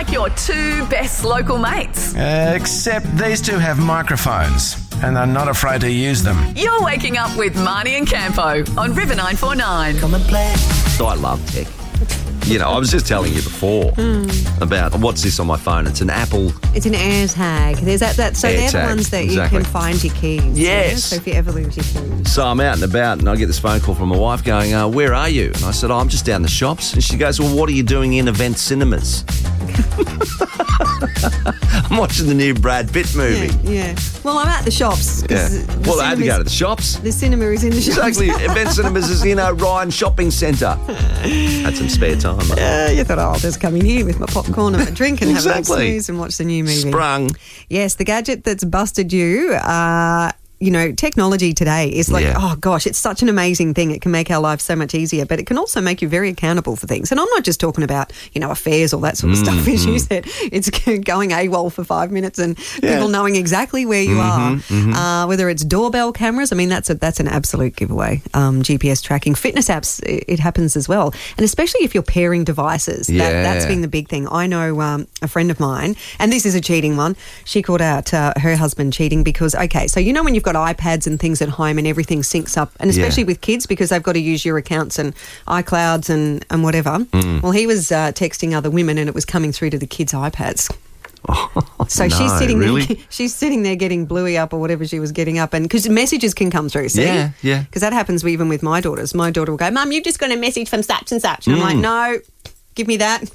like your two best local mates. Except these two have microphones and they're not afraid to use them. You're waking up with Marnie and Campo on River 949. Come and play. I love tech. You know, I was just telling you before about what's this on my phone. It's an Apple. It's an AirTag. There's that. So they're the AirTag, ones that exactly. you can find your keys. Yes. Yeah? So if you ever lose your keys. So I'm out and about and I get this phone call from my wife going, where are you? And I said, I'm just down the shops. And she goes, well, what are you doing in Event Cinemas? I'm watching the new Brad Pitt movie. Yeah. Well, I'm at the shops. Yeah. Well, I had to go to the shops. The cinema is in the shops. Exactly. Event Cinemas is in Ryan Shopping Centre. Had some spare time. You thought, I'll just come in here with my popcorn and my drink and have a Exactly. snooze and watch the new movie. Sprung. Yes, the gadget that's busted you. Technology today is like, oh gosh, it's such an amazing thing. It can make our lives so much easier, but it can also make you very accountable for things. And I'm not just talking about, affairs or that sort of stuff, as you said. It's going AWOL for 5 minutes and people knowing exactly where you are. Whether it's doorbell cameras, I mean, that's an absolute giveaway. GPS tracking, fitness apps, it happens as well. And especially if you're pairing devices, that's been the big thing. I know a friend of mine, and this is a cheating one, she called out her husband cheating because, so when you've got iPads and things at home and everything syncs up, and especially with kids because they've got to use your accounts and iClouds and whatever. Well, he was texting other women and it was coming through to the kids' iPads. So she's sitting there. She's sitting there getting bluey up or whatever she was getting up, and because messages can come through. See, yeah. Because that happens even with my daughters. My daughter will go, "Mum, you've just got a message from such and such," and I'm like, "No, give me that."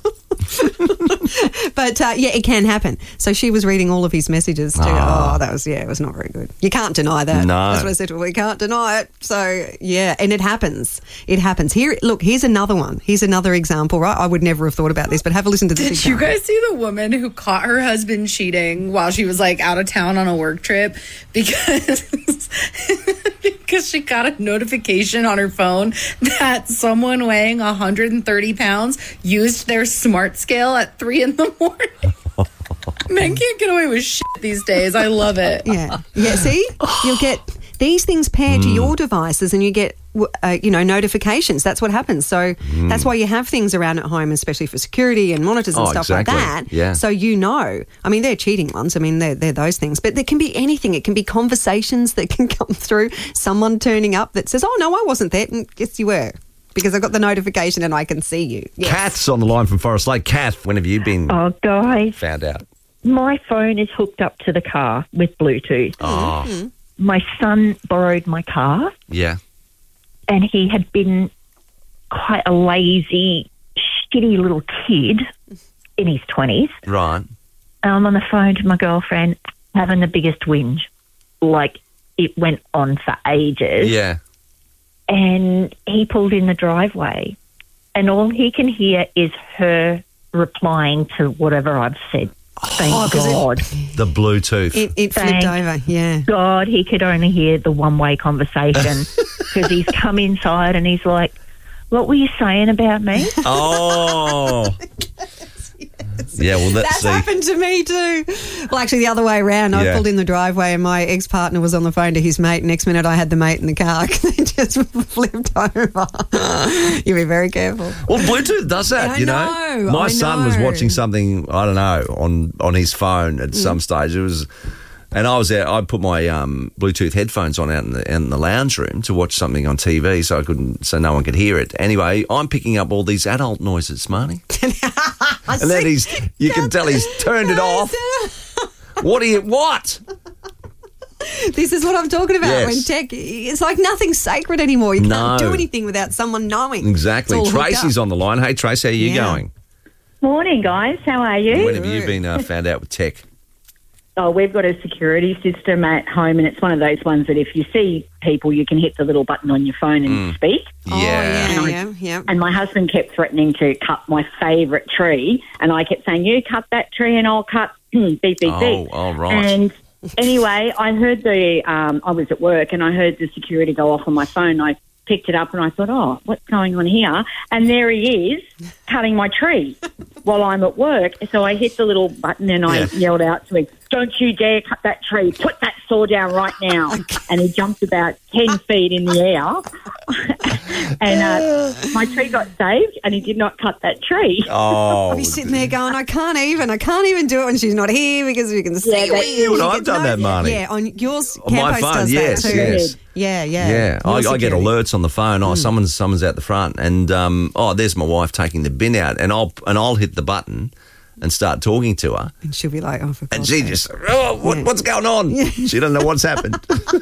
But it can happen. So she was reading all of his messages too. It was not very good. You can't deny that. No. That's what I said to her. We can't deny it. So and it happens. It happens. Here's another one. Here's another example, right? I would never have thought about this, but have a listen to this example. Did you guys see the woman who caught her husband cheating while she was out of town on a work trip because she got a notification on her phone that someone weighing 130 pounds used their smart scale at 3 a.m. Men can't get away with shit these days. I love it. Yeah. See, you'll get these things paired to your devices, and you get notifications. That's what happens. So that's why you have things around at home, especially for security and monitors and stuff like that. Yeah. So I mean, they're cheating ones. I mean, they're those things. But there can be anything. It can be conversations that can come through. Someone turning up that says, "Oh no, I wasn't there," and yes, you were. Because I got the notification and I can see you. Yes. Kath's on the line from Forest Lake. Kath, when have you been guys, found out? My phone is hooked up to the car with Bluetooth. Oh. My son borrowed my car. Yeah. And he had been quite a lazy, shitty little kid in his 20s. Right. I'm on the phone to my girlfriend having the biggest whinge. It went on for ages. Yeah. And he pulled in the driveway, and all he can hear is her replying to whatever I've said. Thank God. The Bluetooth. It flipped over, yeah. God, he could only hear the one-way conversation because he's come inside and he's like, "What were you saying about me?" Oh. Yeah, well, that's happened to me too. Well, actually, the other way around. I pulled in the driveway and my ex-partner was on the phone to his mate. Next minute, I had the mate in the car. They just flipped over. You be very careful. Well, Bluetooth does that, I know. My son was watching something, I don't know, on his phone at some stage. It was... And I was there. I put my Bluetooth headphones on out in the lounge room to watch something on TV, so no one could hear it. Anyway, I'm picking up all these adult noises, Marnie. And then you can tell he's turned it off. What? This is what I'm talking about. Yes. When tech, it's like nothing's sacred anymore. You can't do anything without someone knowing. Exactly. Tracy's on the line. Hey, Tracy, how are you going? Morning, guys. How are you? When have you been found out with tech? Oh, we've got a security system at home, and it's one of those ones that if you see people, you can hit the little button on your phone and speak. Yeah. And my husband kept threatening to cut my favourite tree, and I kept saying, "You cut that tree and I'll cut beep, beep, beep." Oh, right. And anyway, I heard I was at work, and I heard the security go off on my phone. I picked it up and I thought, "Oh, what's going on here?" And there he is cutting my tree while I'm at work. So I hit the little button and I yelled out to him, "Don't you dare cut that tree. Put that saw down right now." And he jumped about 10 feet in the air. And my tree got saved, and he did not cut that tree. Oh, I'll be sitting there going, I can't even do it when she's not here because we can see well, I've done that, Marnie. Yeah, on yours, On my Campos phone, does yes, that too. yes. Yeah. Yeah, I get alerts on the phone. Oh, someone's out the front, and there's my wife taking the bin out, and I'll hit the button and start talking to her, And she'll be like, oh, for God's and she sake. just, what's going on? She doesn't know what's happened.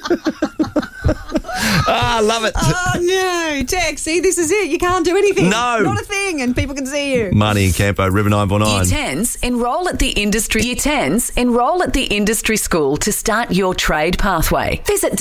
I love it. Oh, no, Tex, see, this is it. You can't do anything. No. Not a thing, and people can see you. Marnie and Campo, River 949. Year 10s, enrol at the industry. Year 10s, enrol at the industry school to start your trade pathway. Visit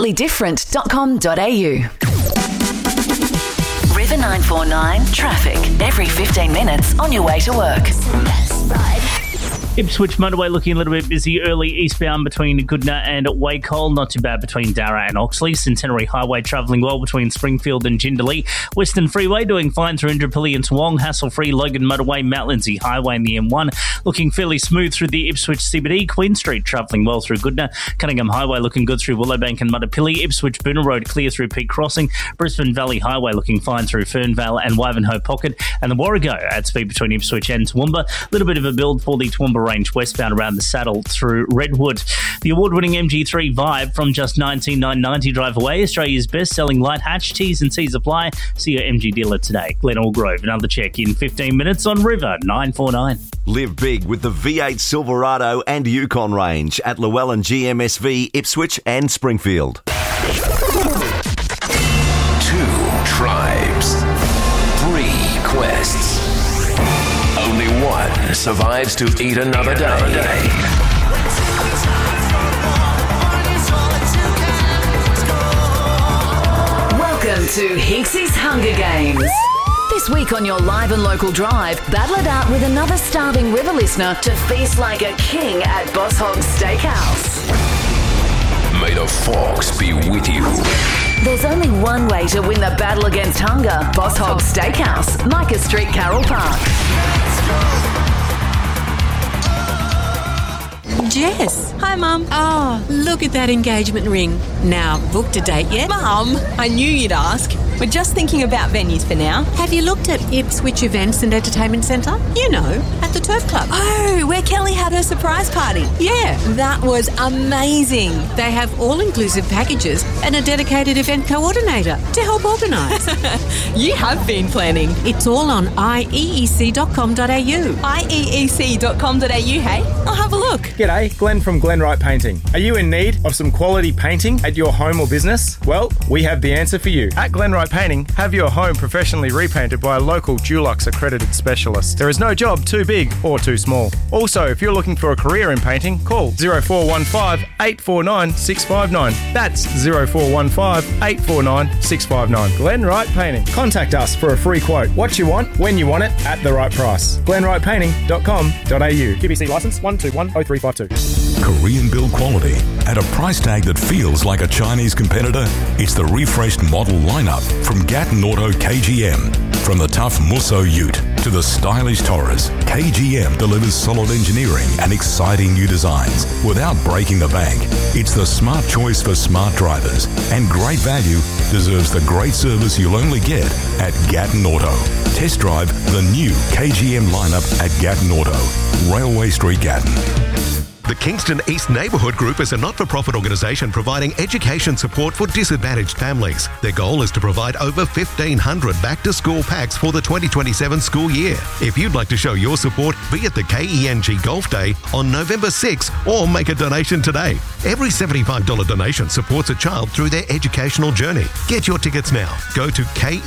deliberatelyDifferent.com.au. River 949 traffic every 15 minutes on your way to work. Ipswich motorway looking a little bit busy early eastbound between Goodna and Wacol. Not too bad between Darra and Oxley. Centenary Highway travelling well between Springfield and Jindalee. Western Freeway doing fine through Indooroopilly and Toowong. Hassle-free Logan motorway, Mount Lindsay Highway and the M1. Looking fairly smooth through the Ipswich CBD. Queen Street travelling well through Goodna. Cunningham Highway looking good through Willowbank and Mudapilly. Ipswich Boonah Road clear through Peak Crossing. Brisbane Valley Highway looking fine through Fernvale and Wivenhoe Pocket. And the Warrego at speed between Ipswich and Toowoomba. A little bit of a build for the Toowoomba Range westbound around the saddle through Redwood. The award-winning MG3 Vibe from just $19,990 drive away. Australia's best-selling light hatch. T's and C's apply. See your MG dealer today. Glenelg Grove. Another check in 15 minutes on River 949. Live big with the V8 Silverado and Yukon range at Llewellyn GMSV, Ipswich and Springfield. 2 tribes, 3 quests. Only one survives to eat another day. Welcome to Hinksy's Hunger Games. This week on your live and local drive, battle it out with another starving River listener to feast like a king at Boss Hog's Steakhouse. May the fox be with you. There's only one way to win the battle against hunger. Boss Hog's Steakhouse, Micah Street, Carroll Park. Jess. Hi, Mum. Oh, look at that engagement ring. Now, booked a date yet? Mum, I knew you'd ask. We're just thinking about venues for now. Have you looked at Ipswich Events and Entertainment Centre? You know, at the Turf Club. Oh, where Kelly had her surprise party. Yeah. That was amazing. They have all-inclusive packages and a dedicated event coordinator to help organise. You have been planning. It's all on ieec.com.au. ieec.com.au, hey? I'll have a look. G'day, Glenn from Glenwright Painting. Are you in need of some quality painting at your home or business? Well, we have the answer for you. At Glenwright Painting, have your home professionally repainted by a local Dulux accredited specialist. There is no job too big or too small. Also, if you're looking for a career in painting, call 0415 849 659. That's 0415 849 659. Glenwright Painting. Contact us for a free quote. What you want, when you want it, at the right price. glenwrightpainting.com.au. QBC licence 1210352. Korean build quality at a price tag that feels like a Chinese competitor. It's the refreshed model lineup from Gatton Auto KGM. From the tough Musso Ute to the stylish Taurus, KGM delivers solid engineering and exciting new designs without breaking the bank. It's the smart choice for smart drivers, and great value deserves the great service you'll only get at Gatton Auto. Test drive the new KGM lineup at Gatton Auto, Railway Street, Gatton. The Kingston East Neighbourhood Group is a not-for-profit organisation providing education support for disadvantaged families. Their goal is to provide over 1,500 back-to-school packs for the 2027 school year. If you'd like to show your support, be at the KENG Golf Day on November 6 or make a donation today. Every $75 donation supports a child through their educational journey. Get your tickets now. Go to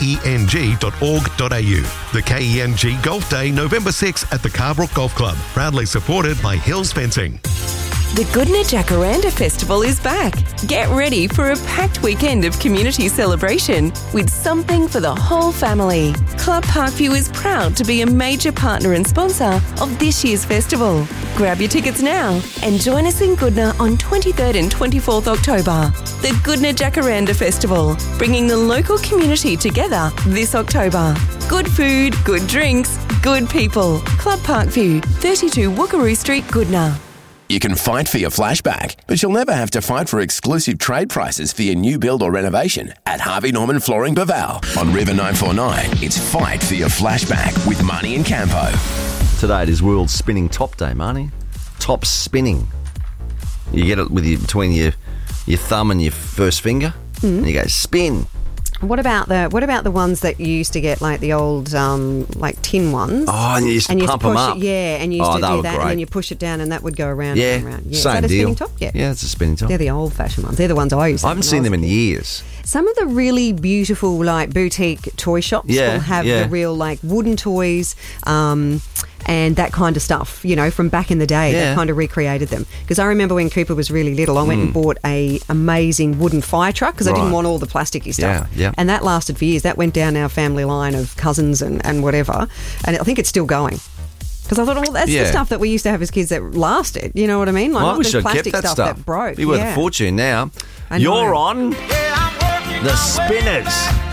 keng.org.au. The KENG Golf Day, November 6 at the Carbrook Golf Club. Proudly supported by Hills Fencing. The Goodna Jacaranda Festival is back. Get ready for a packed weekend of community celebration with something for the whole family. Club Parkview is proud to be a major partner and sponsor of this year's festival. Grab your tickets now and join us in Goodna on 23rd and 24th October. The Goodna Jacaranda Festival, bringing the local community together this October. Good food, good drinks, good people. Club Parkview, 32 Wookaroo Street, Goodna. You can fight for your flashback, but you'll never have to fight for exclusive trade prices for your new build or renovation at Harvey Norman Flooring Baval. On River 949, it's Fight for your flashback with Marnie and Campo. Today it is World Spinning Top Day, Marnie. Top spinning. You get it with between your thumb and your first finger, and you go spin. What about the ones that you used to get, like the old like tin ones? Oh, and you used to pump them up. And you used to do that, great. and then you push it down, and that would go around and around. Yeah, same is that a deal. spinning top? Yeah, it's a spinning top. They're the old-fashioned ones. They're the ones I used to I haven't seen them in years. Some of the really beautiful, like, boutique toy shops will have the real, like, wooden toys and that kind of stuff, you know, from back in the day. That kind of recreated them. Because I remember when Cooper was really little, I went and bought a amazing wooden fire truck because I didn't want all the plasticky stuff. Yeah. And that lasted for years. That went down our family line of cousins and whatever. And I think it's still going. Because I thought, well, that's the stuff that we used to have as kids that lasted. You know what I mean? Like, I wish the I'd plastic kept that stuff that broke. Be worth a fortune now. You're on the Spinners.